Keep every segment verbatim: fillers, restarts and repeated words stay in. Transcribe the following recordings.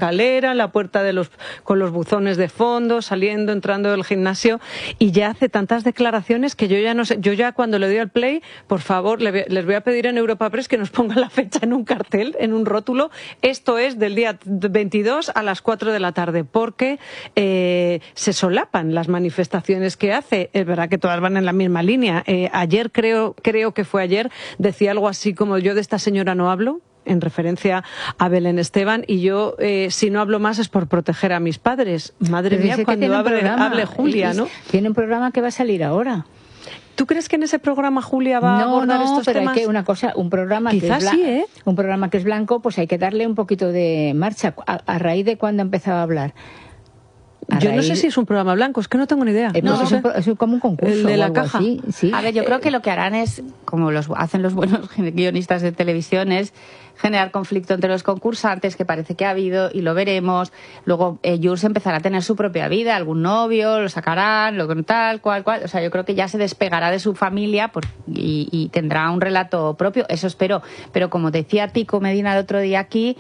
escalera, en la puerta de los con los buzones de fondo, saliendo, entrando del gimnasio, y ya hace tantas declaraciones que yo ya no sé, yo ya cuando le doy al play, por favor, le, les voy a pedir en Europa Press que nos pongan la fecha en un cartel, en un rótulo. Esto es del día veintidós a las cuatro de la tarde, porque eh, se solapan las manifestaciones que hace. Es verdad que todas van en la misma línea. Eh, ayer, creo, creo que fue ayer, decía algo así como: yo de esta señora no hablo, en referencia a Belén Esteban, y yo, eh, si no hablo más es por proteger a mis padres. Madre Pero mía, cuando hable, hable Julia, ¿no? Tiene un programa que va a salir ahora. ¿Tú crees que en ese programa Julia va no, a abordar no, estos pero temas? Hay que una cosa, un programa Quizás que es sí, ¿eh? un programa que es blanco, pues hay que darle un poquito de marcha. ¿A, a raíz de cuándo empezaba a hablar? A Yo raíz... no sé si es un programa blanco, es que no tengo ni idea. Eh, no, pues no es, un, es como un concurso. El de la caja. Así, sí. A ver, yo creo que lo que harán es, como los hacen los buenos guionistas de televisión, es generar conflicto entre los concursantes, que parece que ha habido, y lo veremos. Luego eh, Jules empezará a tener su propia vida, algún novio, lo sacarán, lo tal, cual, cual. O sea, yo creo que ya se despegará de su familia por, y, y tendrá un relato propio, eso espero. Pero como decía Tico Medina el otro día aquí,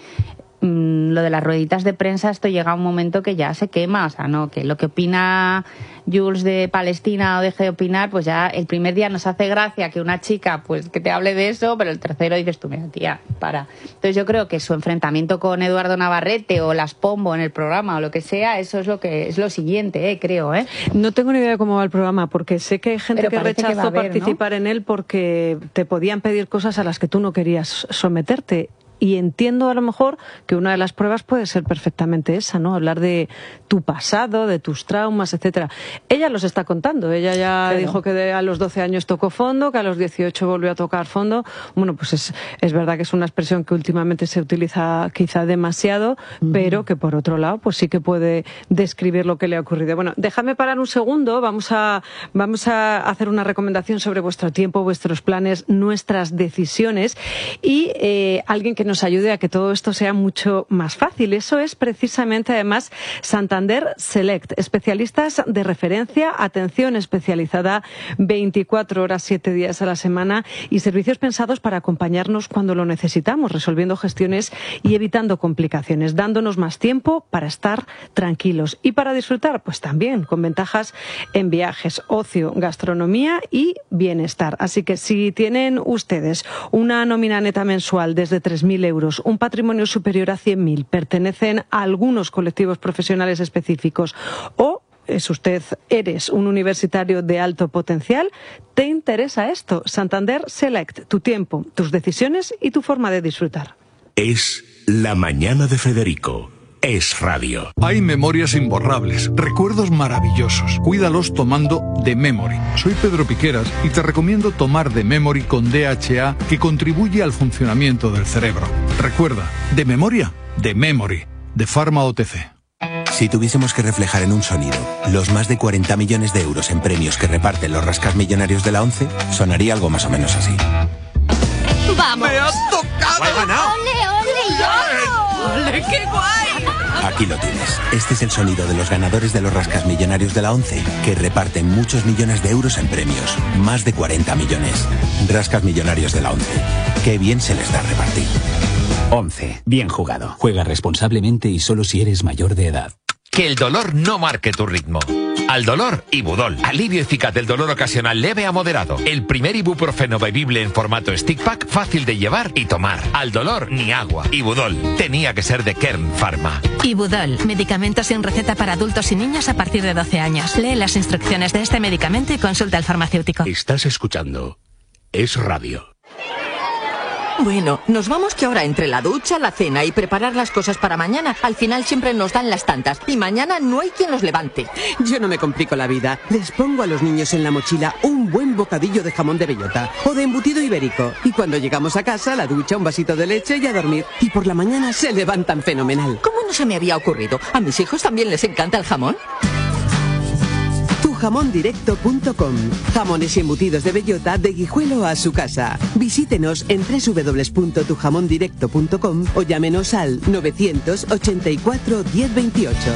lo de las rueditas de prensa, esto llega a un momento que ya se quema, o sea, no, que lo que opina Jules de Palestina o deje de opinar, pues ya el primer día nos hace gracia que una chica pues que te hable de eso, pero el tercero dices tú, mira, tía, para. Entonces yo creo que su enfrentamiento con Eduardo Navarrete o las Pombo en el programa o lo que sea, eso es lo que es lo siguiente, eh, creo, ¿eh? No tengo ni idea de cómo va el programa, porque sé que hay gente pero que rechazó que haber, participar, ¿no?, en él porque te podían pedir cosas a las que tú no querías someterte. Y entiendo a lo mejor que una de las pruebas puede ser perfectamente esa, ¿no? Hablar de tu pasado, de tus traumas, etcétera. Ella los está contando. Ella ya claro. dijo que de, a los doce años tocó fondo, que a los dieciocho volvió a tocar fondo. Bueno, pues es, es verdad que es una expresión que últimamente se utiliza quizá demasiado, uh-huh. pero que por otro lado, pues sí que puede describir lo que le ha ocurrido. Bueno, déjame parar un segundo. Vamos a, vamos a hacer una recomendación sobre vuestro tiempo, vuestros planes, nuestras decisiones y eh, alguien que nos nos ayude a que todo esto sea mucho más fácil. Eso es precisamente, además, Santander Select, especialistas de referencia, atención especializada veinticuatro horas, siete días a la semana y servicios pensados para acompañarnos cuando lo necesitamos, resolviendo gestiones y evitando complicaciones, dándonos más tiempo para estar tranquilos y para disfrutar, pues también con ventajas en viajes, ocio, gastronomía y bienestar. Así que si tienen ustedes una nómina neta mensual desde tres mil euros, un patrimonio superior a cien mil, pertenecen a algunos colectivos profesionales específicos o es usted, eres un universitario de alto potencial, ¿te interesa esto? Santander Select, tu tiempo, tus decisiones y tu forma de disfrutar. Es La Mañana de Federico. Es radio. Hay memorias imborrables, recuerdos maravillosos. Cuídalos tomando The Memory. Soy Pedro Piqueras y te recomiendo tomar The Memory con D H A, que contribuye al funcionamiento del cerebro. Recuerda, de memoria, The Memory, de Pharma O T C. Si tuviésemos que reflejar en un sonido los más de cuarenta millones de euros en premios que reparten los rascasmillonarios de la ONCE, sonaría algo más o menos así. ¡Vamos! ¡Me has tocado! ¡He ganado! ¡Ole, ole, yo! ¡Ole, qué guay! Aquí lo tienes. Este es el sonido de los ganadores de los rascasmillonarios de la ONCE, que reparten muchos millones de euros en premios. Más de cuarenta millones. Rascasmillonarios de la ONCE. Qué bien se les da repartir. ONCE. Bien jugado. Juega responsablemente y solo si eres mayor de edad. Que el dolor no marque tu ritmo. Al dolor, Ibudol. Alivio eficaz del dolor ocasional leve a moderado. El primer ibuprofeno bebible en formato stick pack, fácil de llevar y tomar. Al dolor, ni agua. Ibudol. Tenía que ser de Kern Pharma. Ibudol. Medicamento sin receta para adultos y niños a partir de doce años. Lee las instrucciones de este medicamento y consulta al farmacéutico. Estás escuchando Es Radio. Bueno, nos vamos que ahora entre la ducha, la cena y preparar las cosas para mañana, al final siempre nos dan las tantas y mañana no hay quien los levante. Yo no me complico la vida. Les pongo a los niños en la mochila un buen bocadillo de jamón de bellota o de embutido ibérico. Y cuando llegamos a casa, la ducha, un vasito de leche y a dormir. Y por la mañana se levantan fenomenal. ¿Cómo no se me había ocurrido? ¿A mis hijos también les encanta el jamón? tu jamón directo punto com. Jamones y embutidos de bellota de Guijuelo a su casa. Visítenos en doble u doble u doble u punto tu jamón directo punto com o llámenos al novecientos ochenta y cuatro diez veintiocho.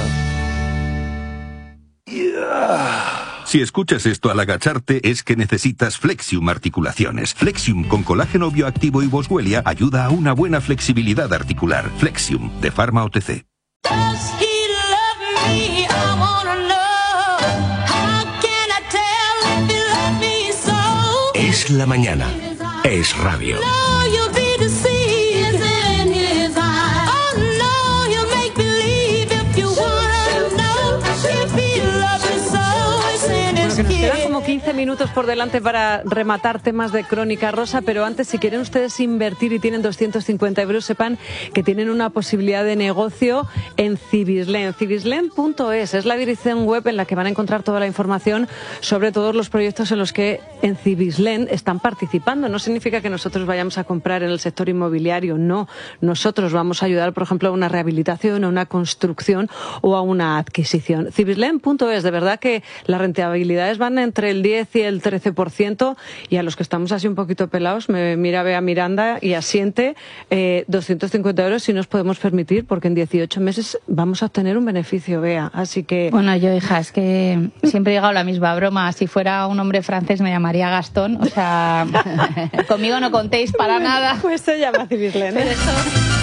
Si escuchas esto al agacharte es que necesitas Flexium Articulaciones. Flexium con colágeno bioactivo y boswellia ayuda a una buena flexibilidad articular. Flexium de Pharma O T C. does he love me? I wanna know. How can I tell if he loves me so? Es la mañana. Es radio. No, you'll be deceived in his eyes. Oh no, he'll make believe if you wanna know if he loves you so. It's in his Que nos quedan kiss. como quince minutos por delante para rematar temas de Crónica Rosa, pero antes, si quieren ustedes invertir y tienen doscientos cincuenta euros, sepan que tienen una posibilidad de negocio en Cibislen. Cibislen punto es es la dirección web en la que van a encontrar toda la información sobre todos los proyectos en los que en Cibislen están participando. No significa que nosotros vayamos a comprar en el sector inmobiliario, no. Nosotros vamos a ayudar, por ejemplo, a una rehabilitación, a una construcción o a una adquisición. Cibislen punto es, de verdad que las rentabilidades van entre el diez y el trece por ciento, y a los que estamos así un poquito pelados, me mira Bea Miranda y asiente, eh, doscientos cincuenta euros si nos podemos permitir, porque en dieciocho meses vamos a obtener un beneficio, Bea. Así que... Bueno, yo, hija, es que siempre he llegado a la misma broma. Si fuera un hombre francés me llamaría Gastón. O sea, conmigo no contéis para nada. Pues se llama Cibislen. Pero eso...